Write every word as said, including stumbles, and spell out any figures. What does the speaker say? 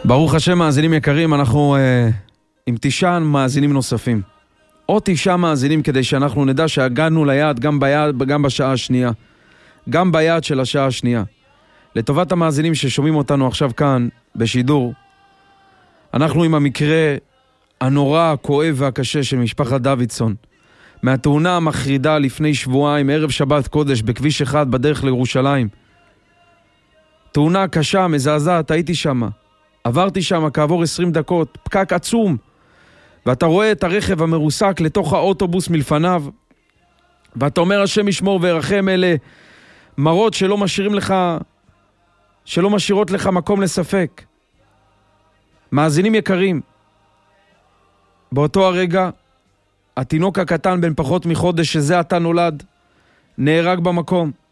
ברוך השם, מאזינים יקרים, אנחנו אה, עם תשעה מאזינים נוספים. או תשעה מאזינים כדי שאנחנו נדע שהגענו ליעד גם, ביעד, גם בשעה השנייה. גם ביעד של השעה השנייה. לטובת המאזינים ששומעים אותנו עכשיו כאן בשידור, אנחנו עם המקרה הנורא, הכואב והקשה של משפחת דוידסון. מהתאונה המחרידה לפני שבועיים, ערב שבת קודש בכביש אחד בדרך לירושלים. תאונה קשה, מזעזעת, הייתי שמה. עברתי שם כעבור עשרים דקות, פקק עצום. ואתה רואה את הרכב המרוסק לתוך האוטובוס מלפניו. ואתה אומר, השם ישמור וירחם, אלה מראות שלא משאירים לך, שלא משאירות לך מקום לספק. מאזינים יקרים, באותו הרגע, התינוק הקטן בן פחות מחודש שזה עתה נולד, נהרג במקום.